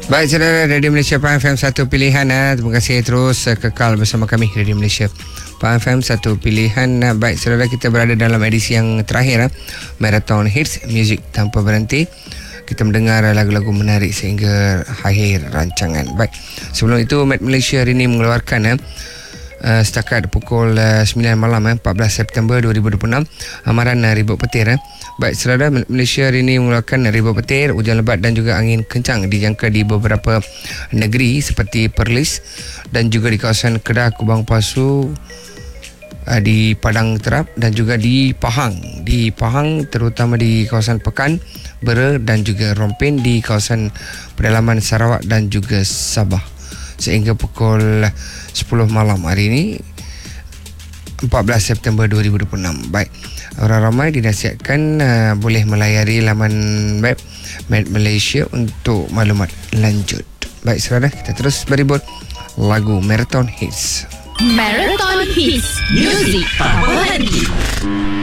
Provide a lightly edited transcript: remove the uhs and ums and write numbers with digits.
Baik, saudara, Radio Malaysia Pan FM, satu pilihan. Terima kasih terus kekal bersama kami, Radio Malaysia Pan FM, satu pilihan. Baik, saudara, kita berada dalam edisi yang terakhir, Marathon Hits, Music Tanpa Berhenti. Kita mendengar lagu-lagu menarik sehingga akhir rancangan. Baik, sebelum itu Met Malaysia hari ini mengeluarkan setakat pukul 9 malam 14 September 2026 amaran ribut petir. Baik, saudara, Malaysia hari ini mengeluarkan ribut petir, hujan lebat dan juga angin kencang dijangka di beberapa negeri seperti Perlis dan juga di kawasan Kedah, Kubang Pasu, di Padang Terap dan juga di Pahang. Di Pahang terutama di kawasan Pekan, Bera dan juga Rompin di kawasan pedalaman Sarawak dan juga Sabah. Sehingga pukul 10 malam hari ini 14 September 2026. Baik, orang ramai dinasihatkan boleh melayari laman web Met Malaysia untuk maklumat lanjut. Baik, saudara, kita terus beribut lagu Marathon Hits. Marathon Hits, Music Tanpa Berhenti.